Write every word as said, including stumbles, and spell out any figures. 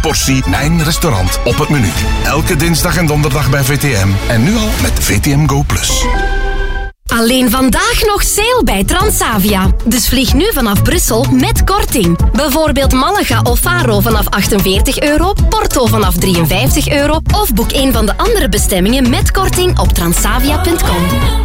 portie Mijn Restaurant op het menu. Elke dinsdag en donderdag bij V T M. En nu al met V T M Go Plus. Alleen vandaag nog sale bij Transavia. Dus vlieg nu vanaf Brussel met korting. Bijvoorbeeld Malaga of Faro vanaf achtenveertig euro, Porto vanaf drieënvijftig euro of boek een van de andere bestemmingen met korting op transavia punt com.